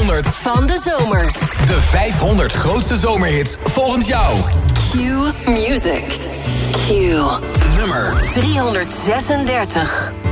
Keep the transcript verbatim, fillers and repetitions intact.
vijfhonderd van de zomer. De vijfhonderd grootste zomerhits volgens jou. Q Music. Q. Nummer driehonderdzesendertig.